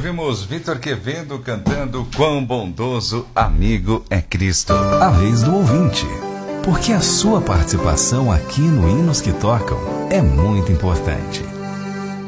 ouvimos Vitor Quevedo cantando Quão Bondoso Amigo é Cristo. A vez do ouvinte, porque a sua participação aqui no Hinos que Tocam é muito importante.